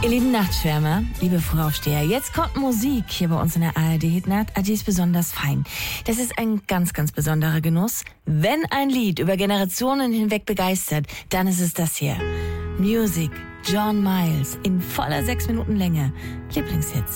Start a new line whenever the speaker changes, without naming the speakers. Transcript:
Ihr lieben Nachtschwärmer, liebe Frühaufsteher, jetzt kommt Musik hier bei uns in der ARD-Hitnacht. Die ist besonders fein. Das ist ein ganz, ganz besonderer Genuss. Wenn ein Lied über Generationen hinweg begeistert, dann ist es das hier. Music, John Miles, in voller 6 Minuten Länge. Lieblingshits.